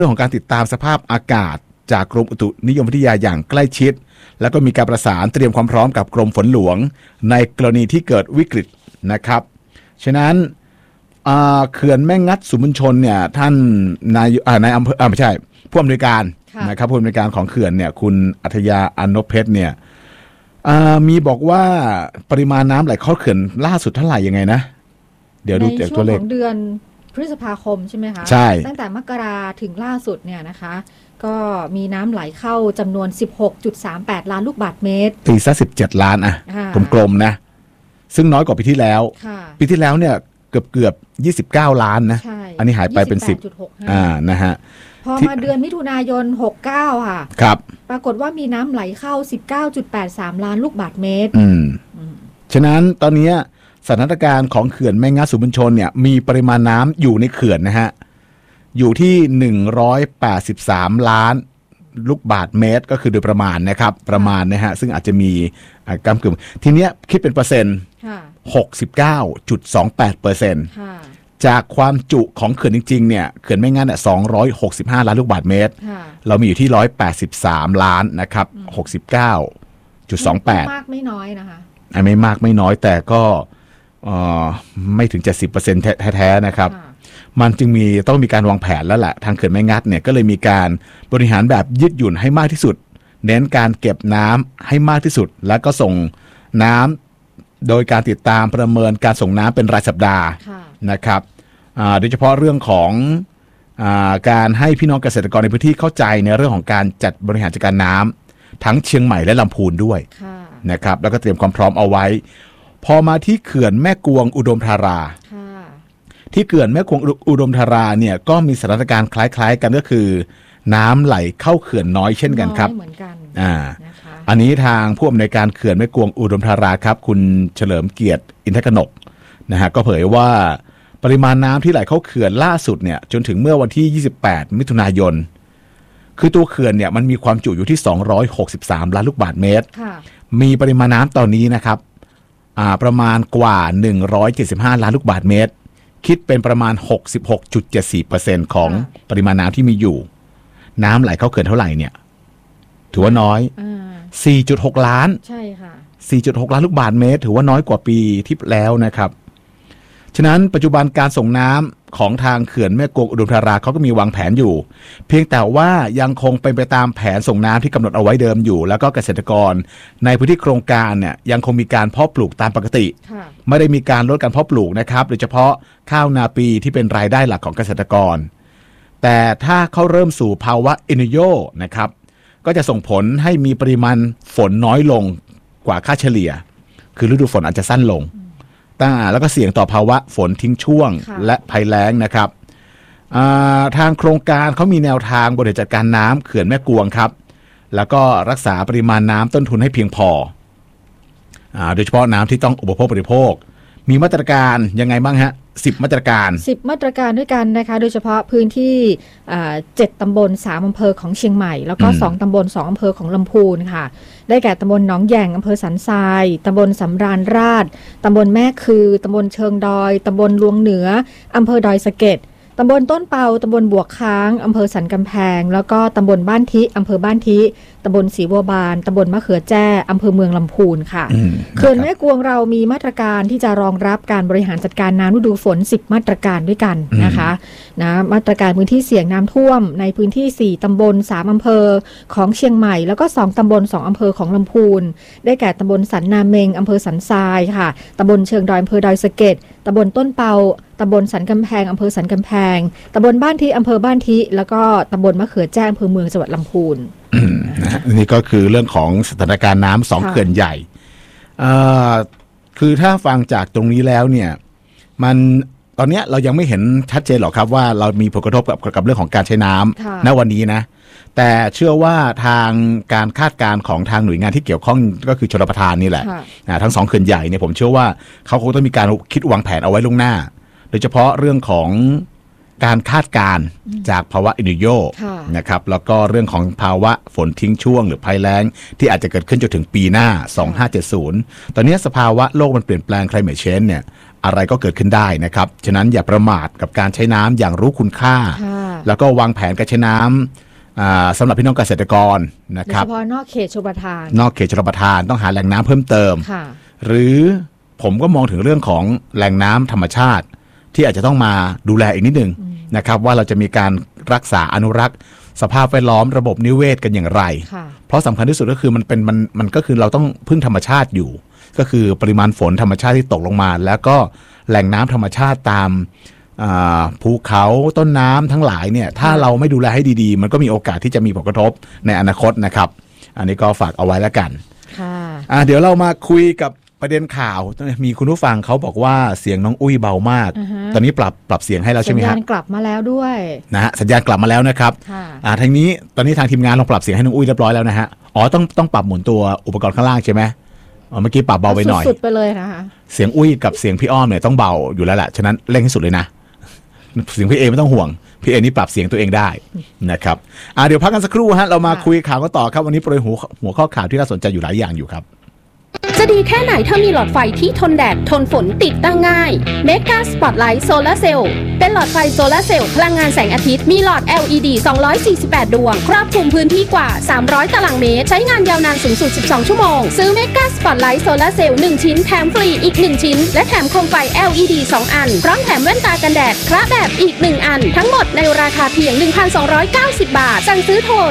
รื่องของการติดตามสภาพอากาศจากกรมอุตุนิยมวิทยาอย่างใกล้ชิดแล้วก็มีการประสานเตรียมความพร้อมกับกรมฝนหลวงในกรณีที่เกิดวิกฤตนะครับฉะนั้นเขื่อนแม่งัดสุมนชนเนี่ยท่านนายอำเภอไม่ใช่ผู้อำนวยการนะครับผู้อำนวยการของเขื่อนเนี่ยคุณอัธยาอันนพเพชรเนี่ยมีบอกว่าปริมาณน้ำไหลเข้าเขื่อนล่าสุดเท่าไหร่ยังไงนะเดี๋ยวดูจากตัวเลขในช่วงของเดือนพฤษภาคมใช่ไหมคะใช่ตั้งแต่มกราถึงล่าสุดเนี่ยนะคะก็มีน้ำไหลเข้าจำนวน 16.38 ล้านลูกบาศก์เมตรตีซะ17 ล้านกลมๆนะซึ่งน้อยกว่าปีที่แล้วปีที่แล้วเนี่ยเกือบ29 ล้านนะอันนี้หายไปเป็น10นะฮะพอมาเดือนมิถุนายน69ค่ะครับปรากฏว่ามีน้ำไหลเข้า 19.83 ล้านลูกบาศก์เมตรฉะนั้นตอนนี้สถานการณ์ของเขื่อนแม่งัดสุมนชนเนี่ยมีปริมาณน้ำอยู่ในเขื่อนนะฮะอยู่ที่183ล้านลูกบาศก์เมตรก็คือโดยประมาณนะครับประมาณนะฮะซึ่งอาจจะมีกำกึ่งทีเนี้ยคิดเป็นเปอร์เซ็นต์ 69.28% จากความจุของเขื่อนจริงๆเนี่ยเขื่อนแม่งัดเนี่ย265ล้านลูกบาศก์เมตรเรามีอยู่ที่183ล้านนะครับ69.28 มากไม่น้อยนะคะไม่มากไม่น้อยแต่ก็ไม่ถึง 70% แท้ๆนะครับมันจึงต้องมีการวางแผนแล้วแหละทางเขื่อนแม่งัดเนี่ยก็เลยมีการบริหารแบบยืดหยุ่นให้มากที่สุดเน้นการเก็บน้ำให้มากที่สุดแล้วก็ส่งน้ำโดยการติดตามประเมินการส่งน้ำเป็นรายสัปดาห์นะครับโดยเฉพาะเรื่องของการให้พี่น้องเกษตรกรในพื้นที่เข้าใจในเรื่องของการจัดบริหารจัดการน้ำทั้งเชียงใหม่และลำพูนด้วยนะครับแล้วก็เตรียมความพร้อมเอาไว้พอมาที่เขื่อนแม่กวงอุดมธาราที่เขื่อนแม่กวงอุดมธาราเนี่ยก็มีสถานการณ์คล้ายๆกันก็คือน้ำไหลเข้าเขื่อนน้อยเช่นกันครับเหมือนกันอันนี้ทางผู้อำนวยการเขื่อนแม่กวงอุดมธาราครับคุณเฉลิมเกียรติอินทกนกนะฮะก็เผยว่าปริมาณน้ำที่ไหลเข้าเขื่อนล่าสุดเนี่ยจนถึงเมื่อวันที่28มิถุนายนคือตัวเขื่อนเนี่ยมันมีความจุอยู่ที่263ล้านลูกบาศก์เมตรมีปริมาณน้ำตอนนี้นะครับประมาณกว่า175ล้านลูกบาศก์เมตรคิดเป็นประมาณ 66.74% ของปริมาณน้ำที่มีอยู่น้ำไหลเข้าเขื่อนเท่าไหร่เนี่ยถือว่าน้อย 4.6 ล้านใช่ค่ะ 4.6 ล้านลูกบาศก์เมตรถือว่าน้อยกว่าปีที่แล้วนะครับฉะนั้นปัจจุบันการส่งน้ำของทางเขื่อนแม่กวงอุดมธาราเขาก็มีวางแผนอยู่เพียงแต่ว่ายังคงเป็นไปตามแผนส่งน้ำที่กำหนดเอาไว้เดิมอยู่แล้วก็เกษตรกรในพื้นที่โครงการเนี่ยยังคงมีการเพาะปลูกตามปกติไม่ได้มีการลดการเพาะปลูกนะครับโดยเฉพาะข้าวนาปีที่เป็นรายได้หลักของเกษตรกรแต่ถ้าเขาเริ่มสู่ภาวะเอลนิโญนะครับก็จะส่งผลให้มีปริมาณฝนน้อยลงกว่าค่าเฉลี่ยคือฤดูฝนอาจจะสั้นลงแล้วก็เสี่ยงต่อภาวะฝนทิ้งช่วงและภัยแล้งนะครับทางโครงการเขามีแนวทางบริหารจัดการน้ำเขื่อนแม่กวงครับแล้วก็รักษาปริมาณน้ำต้นทุนให้เพียงพอโดยเฉพาะน้ำที่ต้องอุปโภคบริโภคมีมาตรการยังไงบ้างฮะ10 มาตรการด้วยกันนะคะโดยเฉพาะพื้นที่7 ตำบล 3 อำเภอของเชียงใหม่แล้วก็2 ตำบล 2 อำเภอของลำพูนค่ะได้แก่ตำบลหนองแยงอำเภอสันทรายตำบลสำราญราษฎร์ตำบลแม่คือตำบลเชิงดอยตำบลลวงเหนืออำเภอดอยสะเก็ดตำบลต้นเปาตำบลบวกค้างอำเภอสันกำแพงแล้วก็ตำบลบ้านทิอำเภอบ้านทิตำบลศรีบัวบานตำบลมะเขือแจ้อำเภอเมืองลำพูนค่ะเขื่อนแม่กวงเรามีมาตรการที่จะรองรับการบริหารจัดการน้ำฤดูฝน10 มาตรการด้วยกันนะคะมาตรการพื้นที่เสี่ยงน้ำท่วมในพื้นที่4 ตำบล 3 อำเภอของเชียงใหม่แล้วก็2 ตำบล 2 อำเภอของลำพูนได้แก่ตำบลสันนาเมงอำเภอสันทรายค่ะตำบลเชิงดอยอำเภอดอยสะเก็ดตำบลต้นเปาตำบลสันกำแพงอำเภอสันกำแพงตำบลบ้านทิอำเภอบ้านทิแล้วก็ตำบลมะเขือแจ้อำเภอเมืองจังหวัดลำพูนนี่ก็คือเรื่องของสถานการณ์น้ำ2 เขื่อนใหญ่คือถ้าฟังจากตรงนี้แล้วเนี่ยมันตอนนี้เรายังไม่เห็นชัดเจนหรอกครับว่าเรามีผลกระทบกับเรื่องของการใช้น้ำณวันนี้นะแต่เชื่อว่าทางการคาดการณ์ของทางหน่วยงานที่เกี่ยวข้องก็คือชลประทานนี่แหละทั้ง2 เขื่อนใหญ่เนี่ยผมเชื่อว่าเขาคงต้องมีการคิดวางแผนเอาไว้ล่วงหน้าโดยเฉพาะเรื่องของการคาดการณ์จากภาวะเอลนิโญนะครับแล้วก็เรื่องของภาวะฝนทิ้งช่วงหรือภัยแล้งที่อาจจะเกิดขึ้นจนถึงปีหน้า2570ตอนนี้สภาวะโลกมันเปลี่ยนแปลง climate change เนี่ยอะไรก็เกิดขึ้นได้นะครับฉะนั้นอย่าประมาทกับการใช้น้ำอย่างรู้คุณค่าแล้วก็วางแผนการใช้น้ำสำหรับพี่น้องเกษตรกรนะครับโดยเฉพาะนอกเขตชลประทานต้องหาแหล่งน้ำเพิ่มเติมหรือผมก็มองถึงเรื่องของแหล่งน้ำธรรมชาติที่อาจจะต้องมาดูแลอีกนิดนึงนะครับว่าเราจะมีการรักษาอนุรักษ์สภาพแวดล้อมระบบนิเวศกันอย่างไรเพราะสำคัญที่สุดก็คือมันก็คือเราต้องพึ่งธรรมชาติอยู่ก็คือปริมาณฝนธรรมชาติที่ตกลงมาแล้วก็แหล่งน้ำธรรมชาติตามภูเขาต้นน้ำทั้งหลายเนี่ยถ้าเราไม่ดูแลให้ดีๆมันก็มีโอกาสที่จะมีผลกระทบในอนาคตนะครับอันนี้ก็ฝากเอาไว้แล้วกันเดี๋ยวเรามาคุยกับประเด็นข่าวมีคุณผู้ฟังเขาบอกว่าเสียงน้องอุ้ยเบามากตอนนี้ปรับเสียงให้แล้วใช่ไหมครับสัญญาณกลับมาแล้วด้วยนะฮะสัญญาณกลับมาแล้วนะครับทางนี้ตอนนี้ทางทีมงานลองปรับเสียงให้น้องอุ้ยเรียบร้อยแล้วนะฮะต้องปรับหมุนตัวอุปกรณ์ข้างล่างใช่ไหมเมื่อกี้ปรับเบาไปหน่อยสุดไปเลยนะคะเสียงอุ้ยกับเสียงพี่อ้อมเนี่ยต้องเบาอยู่แล้วแหละฉะนั้นเร่งให้สุดเลยนะเสียงพี่เอไม่ต้องห่วงพี่เอนี่ปรับเสียงตัวเองได้นะครับเดี๋ยวพักกันสักครู่ฮะเรามาคุยข่าวกันต่อครับวันนี้โปรยหัวข้อข่าวที่น่าสนใจอยู่หลายอย่างอยู่ครับจะดีแค่ไหนถ้ามีหลอดไฟที่ทนแดดทนฝนติดตั้งง่าย Mega Spotlight Solar Cell เป็นหลอดไฟโซลาร์เซลล์พลังงานแสงอาทิตย์มีหลอด LED 248 ดวงครอบคลุมพื้นที่กว่า300ตารางเมตรใช้งานยาวนานสูงสุด12ชั่วโมงซื้อ Mega Spotlight Solar Cell 1 ชิ้นแถมฟรีอีก1ชิ้นและแถมโคมไฟ LED 2 อันพร้อมแถมแว่นตากันแดดคละแบบอีก1อันทั้งหมดในราคาเพียง 1,290 บาทสั่งซื้อโทร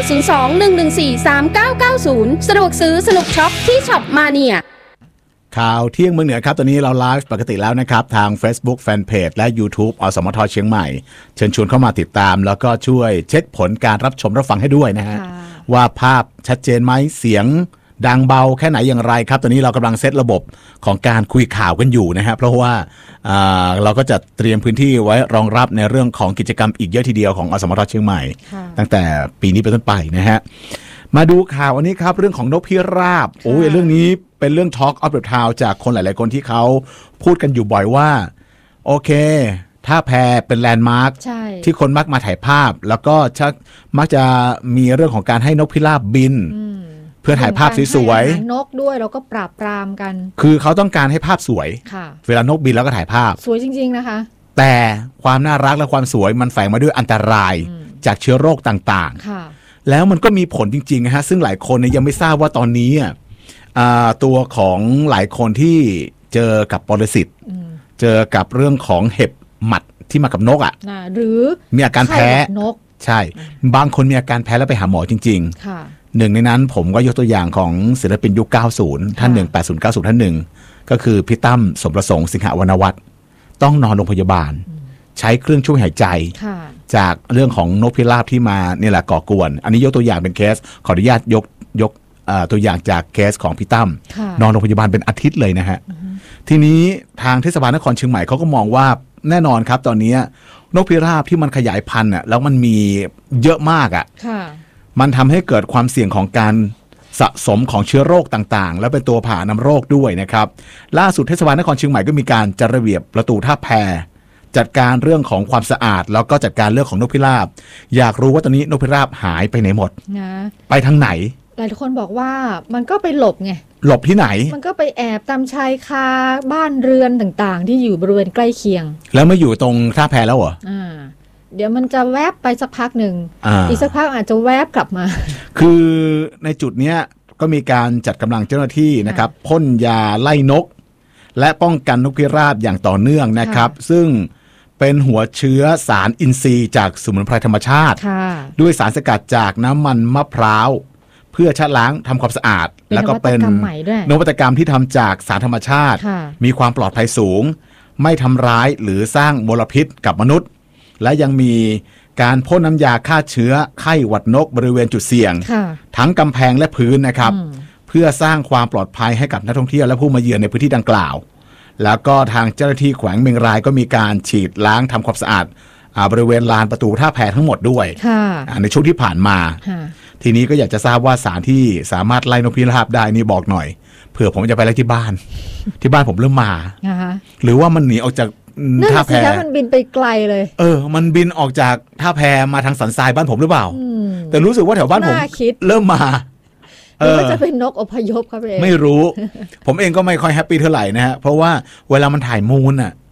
02-114-3990 สะดวกซื้อสนุกช็อปที่ช็อปมาเนียข่าวเที่ยงเมืองเหนือครับตอนนี้เราไลฟ์ปกติแล้วนะครับทาง Facebook Fanpage และ YouTube อสมทเชียงใหม่เชิญชวนเข้ามาติดตามแล้วก็ช่วยเช็คผลการรับชมรับฟังให้ด้วยนะฮะว่าภาพชัดเจนไหมเสียงดังเบาแค่ไหนอย่างไรครับตอนนี้เรากำลังเซตระบบของการคุยข่าวกันอยู่นะฮะเพราะว่าเราก็จะเตรียมพื้นที่ไว้รองรับในเรื่องของกิจกรรมอีกเยอะทีเดียวของอสมทเชียงใหม่ตั้งแต่ปีนี้เป็นต้นไปนะฮะมาดูข่าววันนี้ครับเรื่องของนกพิราบโอ้ยเรื่องนี้เป็นเรื่อง Talk of the Town จากคนหลายๆคนที่เขาพูดกันอยู่บ่อยว่าโอเคท่าแพเป็นแลนด์มาร์คที่คนมักมาถ่ายภาพแล้วก็มักจะมีเรื่องของการให้นกพิราบบินเพื่อถ่ายภาพสวยๆนกด้วยแล้วก็ปราบปรามกันคือเขาต้องการให้ภาพสวยเวลานกบินแล้วก็ถ่ายภาพสวยจริงๆนะคะแต่ความน่ารักและความสวยมันแฝงมาด้วยอันตรายจากเชื้อโรคต่างๆแล้วมันก็มีผลจริงๆนะฮะซึ่งหลายคนเนี่ยยังไม่ทราบว่าตอนนี้ตัวของหลายคนที่เจอกับปรสิตเจอกับเรื่องของเห็บหมัดที่มากับนกหรือมีอาการแพ้นกใช่บางคนมีอาการแพ้แล้วไปหาหมอจริงๆหนึ่งในนั้นผมก็ยกตัวอย่างของศิลปินยุค90ท่านหนึ่ง8090ท่านหนึ่งก็คือพี่ตั้มสมประสงค์สิงหวรรณวัฒน์ต้องนอนโรงพยาบาลใช้เครื่องช่วยหายใจจากเรื่องของนกพิราบที่มาเนี่ยแหละก่อกวนอันนี้ยกตัวอย่างเป็นเคสขออนุญาตยกตัวอย่างจากเคสของพี่ตั้มนอนโรงพยาบาลเป็นอาทิตย์เลยนะฮะทีนี้ทางเทศบาลนครเชียงใหม่เขาก็มองว่าแน่นอนครับตอนนี้นกพิราบที่มันขยายพันธุ์แล้วมันมีเยอะมากมันทำให้เกิดความเสี่ยงของการสะสมของเชื้อโรคต่างๆแล้วเป็นตัวผ่านำโรคด้วยนะครับล่าสุดเทศบาลนครเชียงใหม่ก็มีการจัดระเบียบประตูท่าแพจัดการเรื่องของความสะอาดแล้วก็จัดการเรื่องของนกพิราบอยากรู้ว่าตอนนี้นกพิราบหายไปไหนหมดไปทางไหนหลายคนบอกว่ามันก็ไปหลบไงหลบที่ไหนมันก็ไปแอบตามชายคาบ้านเรือนต่างๆที่อยู่บริเวณใกล้เคียงแล้วมาอยู่ตรงท่าแพแล้วเหรอเดี๋ยวมันจะแวบไปสักพักหนึ่งอีกสักพักอาจจะแวบกลับมาคือในจุดเนี้ยก็มีการจัดกำลังเจ้าหน้าที่นะครับพ่นยาไล่นกและป้องกันนกพิราบอย่างต่อเนื่องนะครับซึ่งเป็นหัวเชื้อสารอินทรีย์จากสมุนไพรธรรมชาติด้วยสารสกัดจากน้ำมันมะพร้าวเพื่อชะล้างทำความสะอาดแล้วก็เป็นนวัตกรรมที่ทำจากสารธรรมชาติมีความปลอดภัยสูงไม่ทำร้ายหรือสร้างมลพิษกับมนุษย์และยังมีการพ่นน้ำยาฆ่าเชื้อไข้หวัดนกบริเวณจุดเสี่ยงทั้งกำแพงและพื้นนะครับเพื่อสร้างความปลอดภัยให้กับนักท่องเที่ยวและผู้มาเยือนในพื้นที่ดังกล่าวแล้วก็ทางเจ้าหน้าที่แขวงเมียงรายก็มีการฉีดล้างทำความสะอาดบริเวณลานประตูท่าแพทั้งหมดด้วยในช่วงที่ผ่านมาทีนี้ก็อยากจะทราบว่าสารที่สามารถไล่นกพิราบได้นี่บอกหน่อยเผื่อผมจะไปไล่ที่บ้านผมเริ่มมาหรือว่ามันหนีออกจากท่าแพมันบินไปไกลเลยมันบินออกจากท่าแพมาทางสันทรายบ้านผมหรือเปล่าแต่รู้สึกว่าแถวบ้านผมเริ่มมาหรือว่าจะเป็นนกอพยพครับเองไม่รู้ ผมเองก็ไม่ค่อยแฮปปี้เท่าไหร่นะฮะเพราะว่าเวลามันถ่ายมูล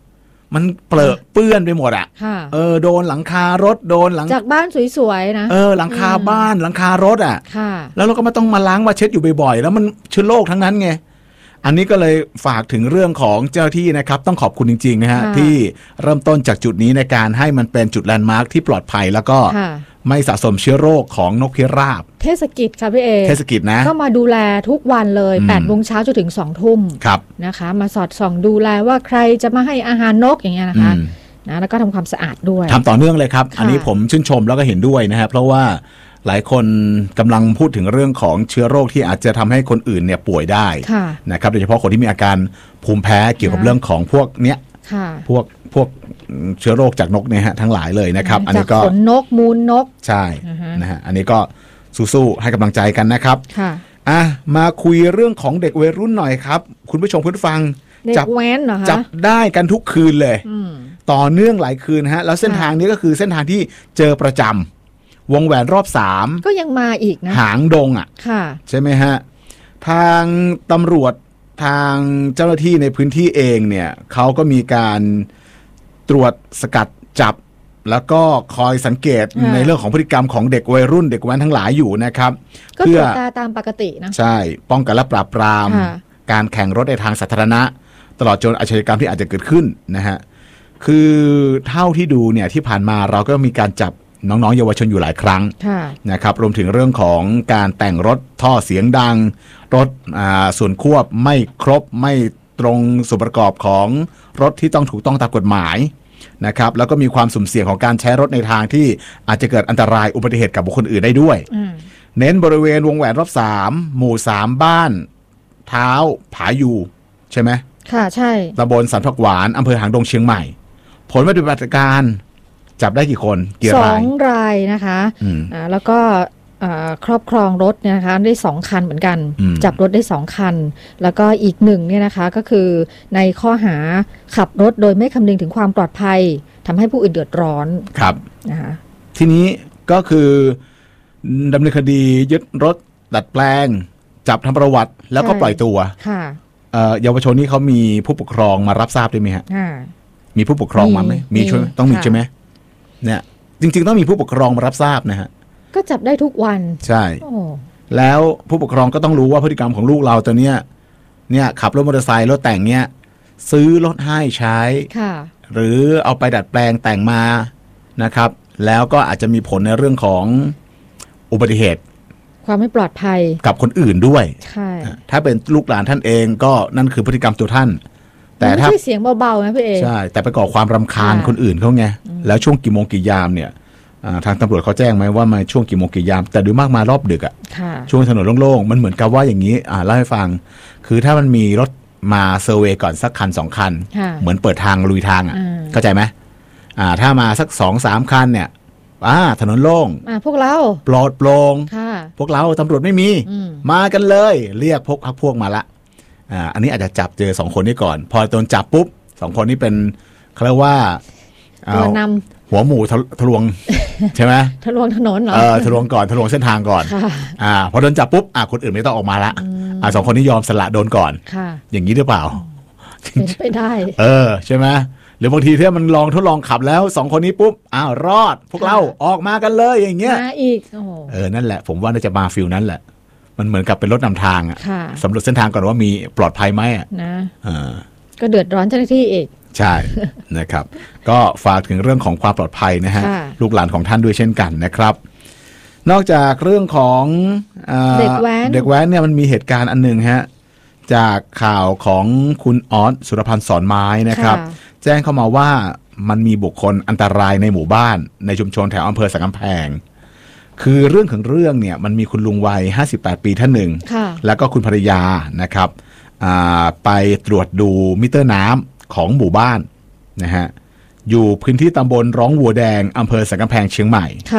มันเปรอะเปื้อนไปหมดอ่ะโดนหลังคารถโดนหลังจากบ้านสวยๆนะหลังคาบ้านหลังคารถอ่ะแล้วเราก็ไม่ต้องมาล้างมาเช็ดอยู่บ่อยๆแล้วมันเชื้อโรคทั้งนั้นไงอันนี้ก็เลยฝากถึงเรื่องของเจ้าหน้าที่นะครับต้องขอบคุณจริงๆนะฮะที่เริ่มต้นจากจุดนี้ในการให้มันเป็นจุดแลนด์มาร์คที่ปลอดภัยแล้วก็ไม่สะสมเชื้อโรคของนกพิราบเทศกิจค่ะพี่เอเทศกิจนะก็มาดูแลทุกวันเลย8 โมงเช้าจนถึง2 ทุ่มนะคะมาสอดส่องดูแลว่าใครจะมาให้อาหารนกอย่างเงี้ยนะคะนะแล้วก็ทำความสะอาดด้วยทำต่อเนื่องเลยครับอันนี้ผมชื่นชมแล้วก็เห็นด้วยนะครับเพราะว่าหลายคนกำลังพูดถึงเรื่องของเชื้อโรคที่อาจจะทำให้คนอื่นเนี่ยป่วยได้นะครับโดยเฉพาะคนที่มีอาการภูมิแพ้เกี่ยวกับเรื่องของพวกเนี้ยพวกเชื้อโรคจากนกเนี่ยฮะทั้งหลายเลยนะครับอันนี้ก็ขนนกมูลนกใช่นะฮะอันนี้ก็สู้ๆให้กำลังใจกันนะครับมาคุยเรื่องของเด็กวัยรุ่นหน่อยครับคุณผู้ชมคุณผู้ฟังจับแว้นเหรอคะจับได้กันทุกคืนเลยต่อเนื่องหลายคืนฮะแล้วเส้นทางนี้ก็คือเส้นทางที่เจอประจำวงแหวนรอบ3 ก็ยังมาอีกนะหางดงใช่ไหมฮะทางตำรวจทางเจ้าหน้าที่ในพื้นที่เองเนี่ยเขาก็มีการตรวจสกัดจับแล้วก็คอยสังเกตในเรื่องของพฤติกรรมของเด็กวัยรุ่นเด็กแว้นทั้งหลายอยู่นะครับก็ตรวจตามปกตินะใช่ป้องกันและปราบปรามการแข่งรถในทางสาธารณะตลอดจนอาชญากรรมที่อาจจะเกิดขึ้นนะฮะคือเท่าที่ดูเนี่ยที่ผ่านมาเราก็มีการจับน้องๆเยาวชนอยู่หลายครั้งนะครับรวมถึงเรื่องของการแต่งรถท่อเสียงดังรถส่วนควบไม่ครบไม่ตรงส่วนประกอบของรถที่ต้องถูกต้องตามกฎหมายนะครับแล้วก็มีความสุ่มเสี่ยงของการใช้รถในทางที่อาจจะเกิดอันตรายอุบัติเหตุกับบุคคลอื่นได้ด้วยเน้นบริเวณวงแหวนรอบ3หมู่3บ้านเท้าผายูใช่ไหมค่ะใช่ตำบลสันผักหวานอำเภอหางดงเชียงใหม่ผลปฏิบัติการจับได้กี่คนกี่ราย 2 รายนะคะแล้วก็ครอบครองรถเนี่ยนะคะได้2 คันเหมือนกันจับรถได้2 คันแล้วก็อีก1เนี่ยนะคะก็คือในข้อหาขับรถโดยไม่คำนึงถึงความปลอดภัยทำให้ผู้อื่นเดือดร้อนครับนะคะทีนี้ก็คือดำเนินคดียึดรถดัดแปลงจับทำประวัติแล้วก็ปล่อยตัวเยาวชนนี้เขามีผู้ปกครองมารับทราบด้วยไหมฮะมีผู้ปกครองมาไหมมีช่วยต้องมีใช่ไหมเนี่ยจริงๆต้องมีผู้ปกครองมารับทราบนะฮะก็จับได้ทุกวันใช่แล้วผู้ปกครองก็ต้องรู้ว่าพฤติกรรมของลูกเราตัวเนี้ยเนี่ยขับรถมอเตอร์ไซค์รถแต่งเนี้ยซื้อรถให้ใช้หรือเอาไปดัดแปลงแต่งมานะครับแล้วก็อาจจะมีผลในเรื่องของอุบัติเหตุความไม่ปลอดภัยกับคนอื่นด้วยใช่ถ้าเป็นลูกหลานท่านเองก็นั่นคือพฤติกรรมตัวท่านแต่ถ้าเสียงเบาๆนะพี่เอใช่แต่ไปก่อความรำคาญคนอื่นเขาไงแล้วช่วงกี่โมงกี่ยามเนี่ยทางตำรวจเขาแจ้งไหมว่ามาช่วงกี่โมงกี่ยามแต่ดูมากมารอบดึกอ่ะช่วงถนนโล่งๆมันเหมือนกับว่าอย่างนี้เล่าให้ฟังคือถ้ามันมีรถมาเซอร์เวย์ก่อนสักคัน2 คันเหมือนเปิดทางลุยทางอ่ะเข้าใจไหมถ้ามาสัก2-3 คันเนี่ยถนนโล่งพวกเราปลอดโปร่งพวกเราตำรวจไม่มีมากันเลยเรียกพวกมาละอันนี้อาจจะจับเจอ2 คนนี้ก่อนพอโดนจับปุ๊บ2 คนนี้เป็นเขาเรียกว่าตัวนำหัวหมูทะลวงใช่ไหมทะลวงถนนเหรอทะลวงก่อนทะลวงเส้นทางก่อนพอโดนจับปุ๊บคนอื่นไม่ต้องออกมาละ2 คนนี้ยอมสละโดนก่อนอย่างนี้หรือเปล่าเป็นไปได้ใช่ไหมหรือบางทีถ้ามันลองทดลองขับแล้ว2 คนนี้ปุ๊บรอดพวกเราออกมากันเลยอย่างเงี้ยมาอีกนั่นแหละผมว่าน่าจะมาฟิลนั้นแหละมันเหมือนกับเป็นรถนำทางสำรวจเส้นทางก่อนว่ามีปลอดภัยไหมนะก็เดือดร้อนเจ้าหน้าที่อีกใช่นะครับก็ฝากถึงเรื่องของความปลอดภัยนะฮะลูกหลานของท่านด้วยเช่นกันนะครับนอกจากเรื่องของเด็กแว้นเนี่ยมันมีเหตุการณ์อันหนึ่งฮะจากข่าวของคุณออสสุรพันธ์สอนไม้นะครับแจ้งเข้ามาว่ามันมีบุคคลอันตรายในหมู่บ้านในชุมชนแถวอำเภอสันกำแพงคือเรื่องของเรื่องเนี่ยมันมีคุณลุงวัย58 ปีท่านหนึ่งแล้วก็คุณภรรยานะครับไปตรวจดูมิเตอร์น้ำของหมู่บ้านนะฮะอยู่พื้นที่ตำบลร้องวัวแดงอำเภอสันกำแพงเชียงใหม่